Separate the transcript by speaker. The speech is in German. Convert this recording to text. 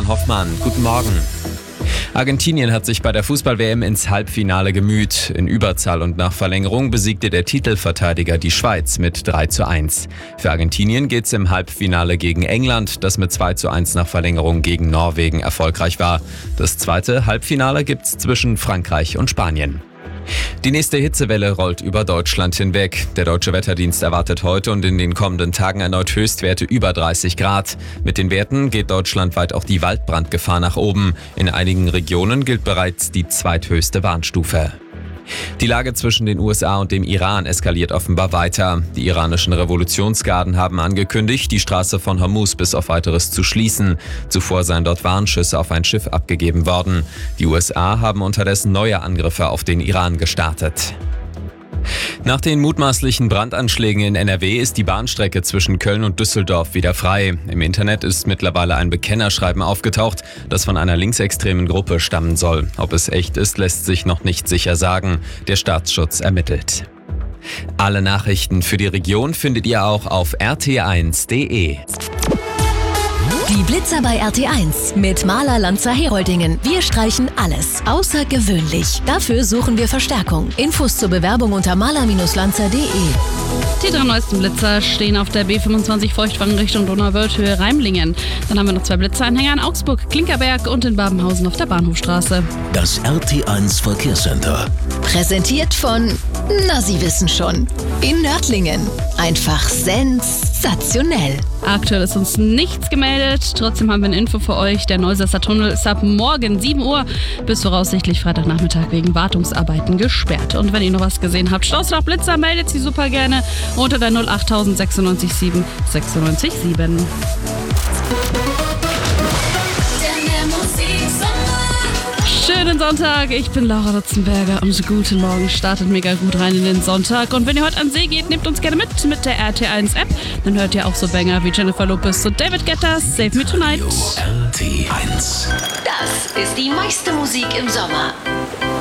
Speaker 1: Jan Hoffmann. Guten Morgen. Argentinien hat sich bei der Fußball-WM ins Halbfinale gemüht. In Überzahl und nach Verlängerung besiegte der Titelverteidiger die Schweiz mit 3:1. Für Argentinien geht's im Halbfinale gegen England, das mit 2:1 nach Verlängerung gegen Norwegen erfolgreich war. Das zweite Halbfinale gibt's zwischen Frankreich und Spanien. Die nächste Hitzewelle rollt über Deutschland hinweg. Der Deutsche Wetterdienst erwartet heute und in den kommenden Tagen erneut Höchstwerte über 30 Grad. Mit den Werten geht deutschlandweit auch die Waldbrandgefahr nach oben. In einigen Regionen gilt bereits die zweithöchste Warnstufe. Die Lage zwischen den USA und dem Iran eskaliert offenbar weiter. Die iranischen Revolutionsgarden haben angekündigt, die Straße von Hormuz bis auf Weiteres zu schließen. Zuvor seien dort Warnschüsse auf ein Schiff abgegeben worden. Die USA haben unterdessen neue Angriffe auf den Iran gestartet. Nach den mutmaßlichen Brandanschlägen in NRW ist die Bahnstrecke zwischen Köln und Düsseldorf wieder frei. Im Internet ist mittlerweile ein Bekennerschreiben aufgetaucht, das von einer linksextremen Gruppe stammen soll. Ob es echt ist, lässt sich noch nicht sicher sagen. Der Staatsschutz ermittelt. Alle Nachrichten für die Region findet ihr auch auf rt1.de.
Speaker 2: Die Blitzer bei RT1 mit Maler Lanzer Heroldingen. Wir streichen alles außergewöhnlich. Dafür suchen wir Verstärkung. Infos zur Bewerbung unter maler-lanzer.de.
Speaker 3: Die 3 neuesten Blitzer stehen auf der B25 Feuchtwangen Richtung Donauwörth-Höhe Reimlingen. Dann haben wir noch 2 Blitzeranhänger in Augsburg, Klinkerberg und in Babenhausen auf der Bahnhofstraße.
Speaker 4: Das RT1 Verkehrscenter.
Speaker 2: Präsentiert von, na Sie wissen schon, in Nördlingen. Einfach sensationell.
Speaker 3: Aktuell ist uns nichts gemeldet. Trotzdem haben wir eine Info für euch. Der Neusesser Tunnel ist ab morgen 7 Uhr bis voraussichtlich Freitagnachmittag wegen Wartungsarbeiten gesperrt. Und wenn ihr noch was gesehen habt, Staus nach Blitzer, meldet sie super gerne unter der 08000 96 7 96 7. Schönen Sonntag, ich bin Laura Lutzenberger und guten Morgen, startet mega gut rein in den Sonntag. Und wenn ihr heute an See geht, nehmt uns gerne mit der RT1-App. Dann hört ihr auch so Banger wie Jennifer Lopez und David Guetta, Save Me Tonight.
Speaker 4: RT1.
Speaker 2: Das ist die meiste Musik im Sommer.